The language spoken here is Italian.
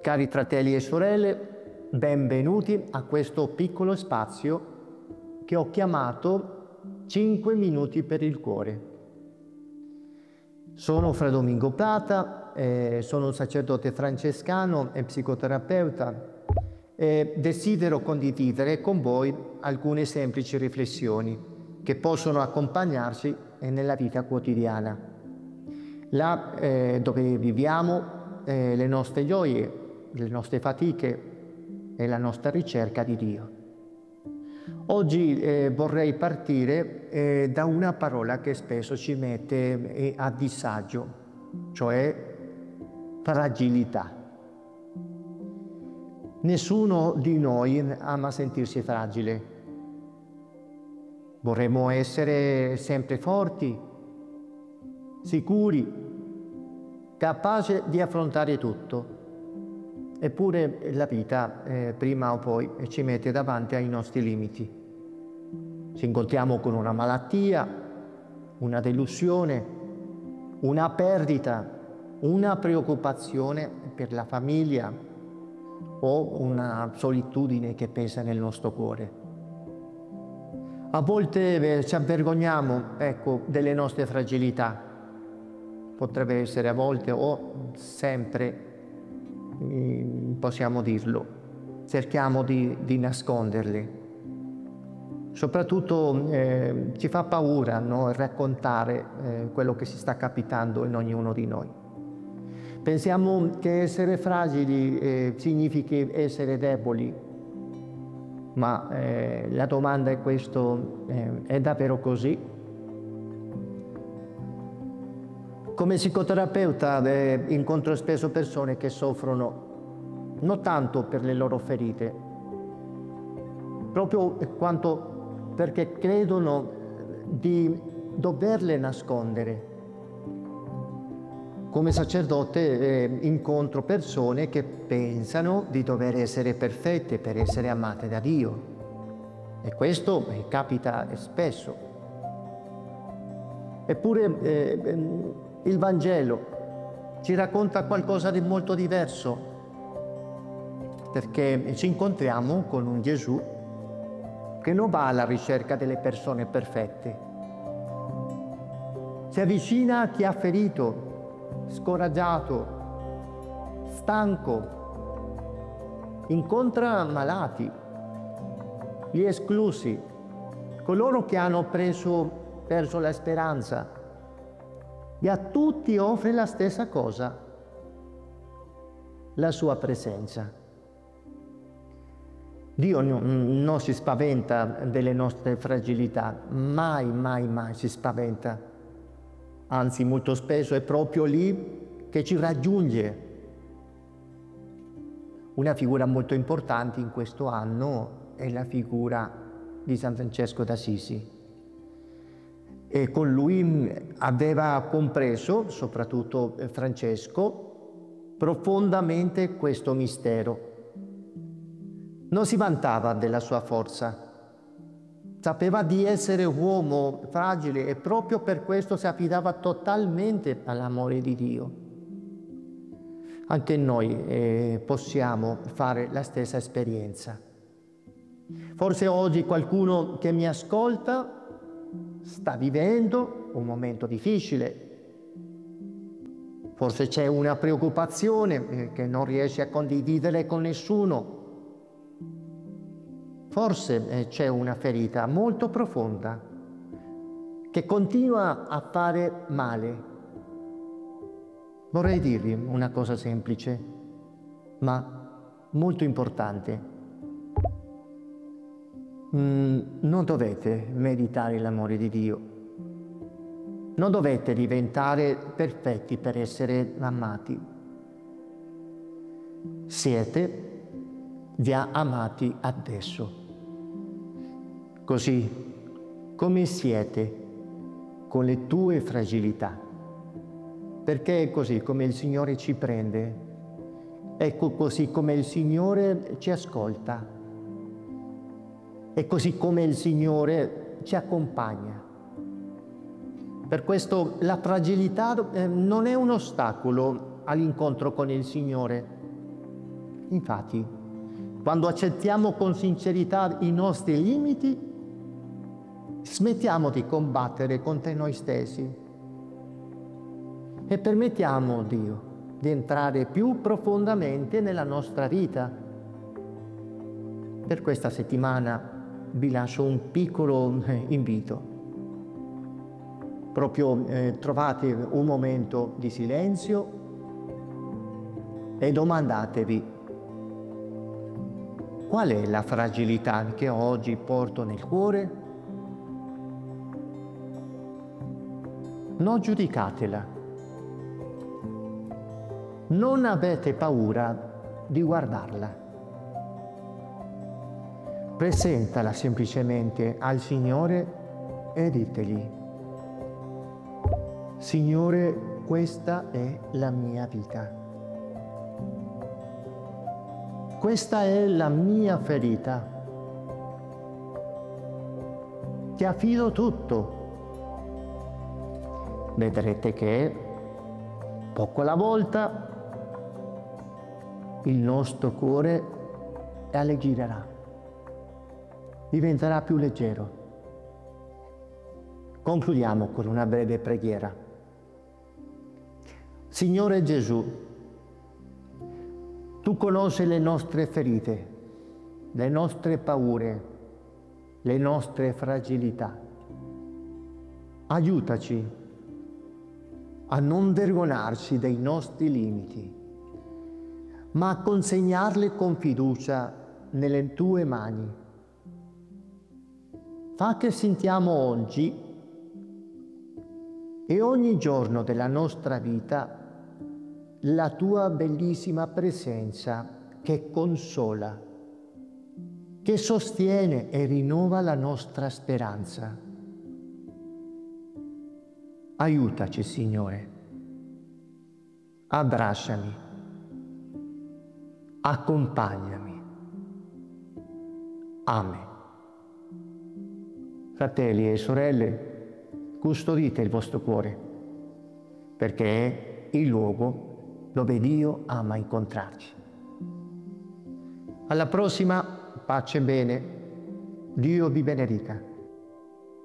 Cari fratelli e sorelle, benvenuti a questo piccolo spazio che ho chiamato 5 minuti per il cuore. Sono Fra Domingo Plata, sono un sacerdote francescano e psicoterapeuta e desidero condividere con voi alcune semplici riflessioni che possono accompagnarci nella vita quotidiana. Là dove viviamo, le nostre gioie, le nostre fatiche e la nostra ricerca di Dio. Oggi vorrei partire da una parola che spesso ci mette a disagio, cioè fragilità. Nessuno di noi ama sentirsi fragile. Vorremmo essere sempre forti, sicuri, capaci di affrontare tutto. Eppure la vita prima o poi ci mette davanti ai nostri limiti. Ci incontriamo con una malattia, una delusione, una perdita, una preoccupazione per la famiglia o una solitudine che pesa nel nostro cuore. A volte ci avvergogniamo, delle nostre fragilità. Potrebbe essere a volte o sempre, possiamo dirlo, cerchiamo di nasconderle. Soprattutto ci fa paura, no, raccontare quello che si sta capitando in ognuno di noi. Pensiamo che essere fragili significhi essere deboli, ma la domanda è questo, è davvero così? Come psicoterapeuta incontro spesso persone che soffrono non tanto per le loro ferite, proprio quanto perché credono di doverle nascondere. Come sacerdote incontro persone che pensano di dover essere perfette per essere amate da Dio. E questo capita spesso. Eppure il Vangelo ci racconta qualcosa di molto diverso, perché ci incontriamo con un Gesù che non va alla ricerca delle persone perfette. Si avvicina a chi ha ferito, scoraggiato, stanco, incontra malati, gli esclusi, coloro che hanno perso la speranza. E a tutti offre la stessa cosa, la sua presenza. Dio non si spaventa delle nostre fragilità, mai, mai, mai si spaventa. Anzi, molto spesso è proprio lì che ci raggiunge. Una figura molto importante in questo anno è la figura di San Francesco d'Assisi. E con lui aveva compreso, soprattutto Francesco, profondamente questo mistero. Non si vantava della sua forza, sapeva di essere uomo fragile e proprio per questo si affidava totalmente all'amore di Dio. Anche noi possiamo fare la stessa esperienza. Forse oggi qualcuno che mi ascolta sta vivendo un momento difficile. Forse c'è una preoccupazione che non riesce a condividere con nessuno. Forse c'è una ferita molto profonda che continua a fare male. Vorrei dirvi una cosa semplice, ma molto importante. Non dovete meritare l'amore di Dio. Non dovete diventare perfetti per essere amati. Siete già amati adesso. Così come siete con le tue fragilità. Perché è così come il Signore ci prende. Ecco così come il Signore ci ascolta. E così come il Signore ci accompagna. Per questo la fragilità non è un ostacolo all'incontro con il Signore, Infatti, quando accettiamo con sincerità i nostri limiti, smettiamo di combattere contro noi stessi e permettiamo a Dio di entrare più profondamente nella nostra vita. Per questa settimana vi lascio un piccolo invito. Proprio trovate un momento di silenzio e domandatevi: qual è la fragilità che oggi porto nel cuore? Non giudicatela. Non avete paura di guardarla. Presentala semplicemente al Signore e ditegli: Signore, questa è la mia vita. Questa è la mia ferita. Ti affido tutto. Vedrete che, poco alla volta, il nostro cuore alleggerirà, diventerà più leggero. Concludiamo con una breve preghiera. Signore Gesù, Tu conosci le nostre ferite, le nostre paure, le nostre fragilità. Aiutaci a non vergognarci dei nostri limiti, ma a consegnarli con fiducia nelle Tue mani. Fa che sentiamo oggi e ogni giorno della nostra vita la Tua bellissima presenza che consola, che sostiene e rinnova la nostra speranza. Aiutaci, Signore. Abbracciami. Accompagnami. Amen. Fratelli e sorelle, custodite il vostro cuore, perché è il luogo dove Dio ama incontrarci. Alla prossima, pace e bene. Dio vi benedica.